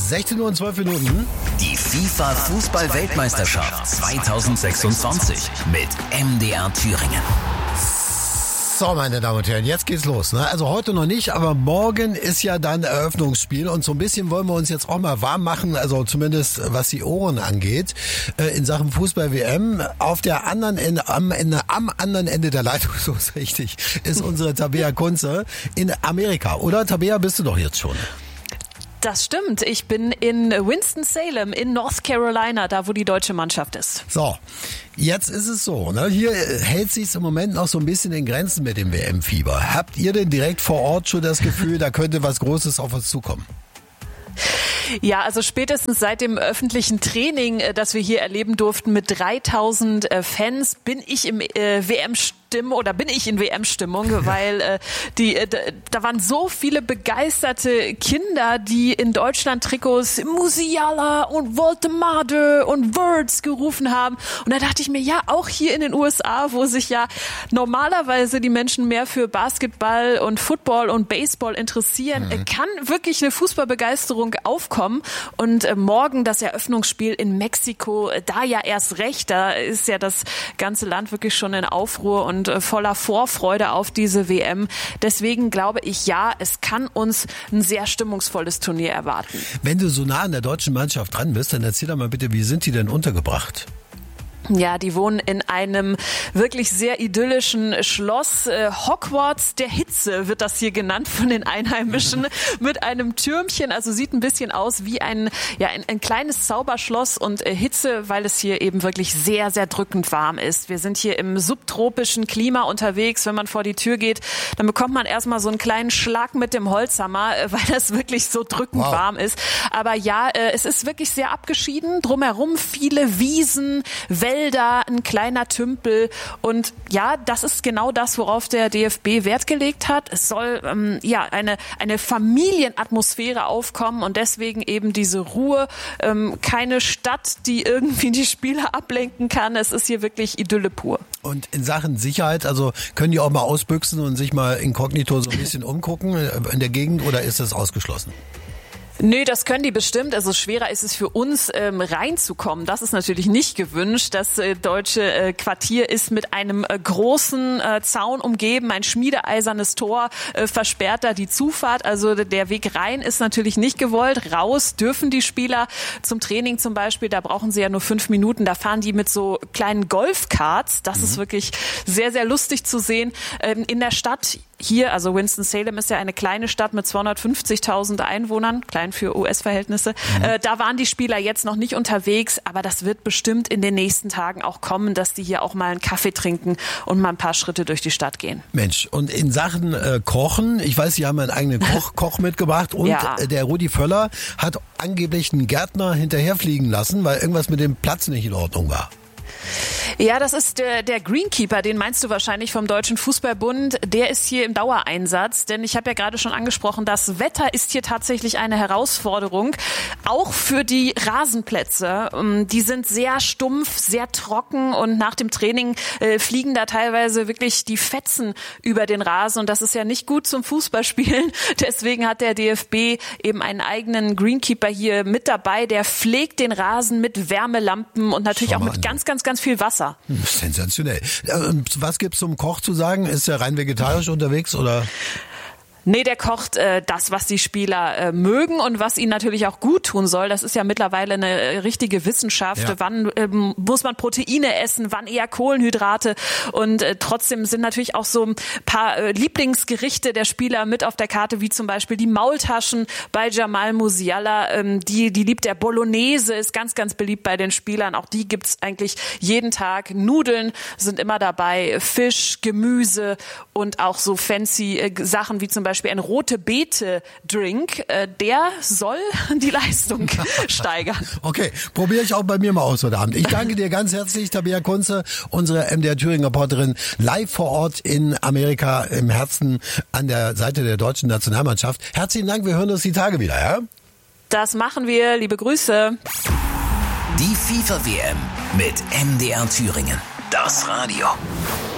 16 Uhr und 12 Minuten. Die FIFA-Fußball-Weltmeisterschaft 2026 mit MDR Thüringen. So, meine Damen und Herren, jetzt geht's los. Ne? Also heute noch nicht, aber morgen ist ja dann Eröffnungsspiel und so ein bisschen wollen wir uns jetzt auch mal warm machen, also zumindest was die Ohren angeht, in Sachen Fußball-WM. Auf der anderen Ende, am anderen Ende der Leitung, so ist richtig, ist unsere Tabea Kunze in Amerika. Oder, Tabea, bist du doch jetzt schon? Das stimmt. Ich bin in Winston-Salem in North Carolina, da wo die deutsche Mannschaft ist. So, jetzt ist es so, ne? Hier hält sich im Moment noch so ein bisschen in Grenzen mit dem WM-Fieber. Habt ihr denn direkt vor Ort schon das Gefühl, da könnte was Großes auf uns zukommen? Ja, also spätestens seit dem öffentlichen Training, das wir hier erleben durften mit 3000 Fans, bin ich in WM-Stimmung, weil da waren so viele begeisterte Kinder, die in Deutschland Trikots Musiala und Voltemade und Words gerufen haben. Und da dachte ich mir, ja, auch hier in den USA, wo sich ja normalerweise die Menschen mehr für Basketball und Football und Baseball interessieren, kann wirklich eine Fußballbegeisterung aufkommen. Und morgen das Eröffnungsspiel in Mexiko, da ja erst recht, da ist ja das ganze Land wirklich schon in Aufruhr und voller Vorfreude auf diese WM. Deswegen glaube ich, ja, es kann uns ein sehr stimmungsvolles Turnier erwarten. Wenn du so nah an der deutschen Mannschaft dran bist, dann erzähl doch mal bitte, wie sind die denn untergebracht? Ja, die wohnen in einem wirklich sehr idyllischen Schloss. Hogwarts der Hitze wird das hier genannt von den Einheimischen, mit einem Türmchen. Also sieht ein bisschen aus wie ein kleines Zauberschloss und Hitze, weil es hier eben wirklich sehr, sehr drückend warm ist. Wir sind hier im subtropischen Klima unterwegs. Wenn man vor die Tür geht, dann bekommt man erstmal so einen kleinen Schlag mit dem Holzhammer, weil das wirklich so drückend warm ist. Aber ja, es ist wirklich sehr abgeschieden. Drumherum viele Wiesen, Wälder, ein kleiner Tümpel und ja, das ist genau das, worauf der DFB Wert gelegt hat. Es soll eine Familienatmosphäre aufkommen und deswegen eben diese Ruhe, keine Stadt, die irgendwie die Spieler ablenken kann. Es ist hier wirklich Idylle pur. Und in Sachen Sicherheit, also können die auch mal ausbüchsen und sich mal inkognito so ein bisschen umgucken in der Gegend oder ist das ausgeschlossen? Nö, das können die bestimmt. Also schwerer ist es für uns, reinzukommen. Das ist natürlich nicht gewünscht. Das deutsche Quartier ist mit einem großen Zaun umgeben. Ein schmiedeeisernes Tor versperrt da die Zufahrt. Also der Weg rein ist natürlich nicht gewollt. Raus dürfen die Spieler zum Training zum Beispiel. Da brauchen sie ja nur 5 Minuten. Da fahren die mit so kleinen Golfkarts. Das ist wirklich sehr, sehr lustig zu sehen. In der Stadt hier, also Winston-Salem ist ja eine kleine Stadt mit 250.000 Einwohnern, klein für US-Verhältnisse. Da waren die Spieler jetzt noch nicht unterwegs, aber das wird bestimmt in den nächsten Tagen auch kommen, dass die hier auch mal einen Kaffee trinken und mal ein paar Schritte durch die Stadt gehen. Mensch, und in Sachen Kochen, ich weiß, Sie haben einen eigenen Koch mitgebracht und der Rudi Völler hat angeblich einen Gärtner hinterherfliegen lassen, weil irgendwas mit dem Platz nicht in Ordnung war. Ja, das ist der Greenkeeper, den meinst du wahrscheinlich vom Deutschen Fußballbund. Der ist hier im Dauereinsatz, denn ich habe ja gerade schon angesprochen, das Wetter ist hier tatsächlich eine Herausforderung, auch für die Rasenplätze. Die sind sehr stumpf, sehr trocken und nach dem Training fliegen da teilweise wirklich die Fetzen über den Rasen und das ist ja nicht gut zum Fußballspielen. Deswegen hat der DFB eben einen eigenen Greenkeeper hier mit dabei, der pflegt den Rasen mit Wärmelampen und natürlich auch mit ganz, ganz, ganz viel Wasser. Sensationell. Und was gibt's zum Koch zu sagen? Ist er rein vegetarisch unterwegs oder? Nee, der kocht das, was die Spieler mögen und was ihnen natürlich auch gut tun soll. Das ist ja mittlerweile eine richtige Wissenschaft. Ja. Wann muss man Proteine essen, wann eher Kohlenhydrate? Und trotzdem sind natürlich auch so ein paar Lieblingsgerichte der Spieler mit auf der Karte, wie zum Beispiel die Maultaschen bei Jamal Musiala. Die liebt der Bolognese, ist ganz, ganz beliebt bei den Spielern. Auch die gibt's eigentlich jeden Tag. Nudeln sind immer dabei, Fisch, Gemüse und auch so fancy Sachen wie zum Beispiel ein rote Beete-Drink, der soll die Leistung steigern. Okay, probiere ich auch bei mir mal aus heute Abend. Ich danke dir ganz herzlich, Tabea Kunze, unsere MDR Thüringen-Reporterin, live vor Ort in Amerika, im Herzen an der Seite der deutschen Nationalmannschaft. Herzlichen Dank, wir hören uns die Tage wieder, ja? Das machen wir, liebe Grüße. Die FIFA-WM mit MDR Thüringen. Das Radio.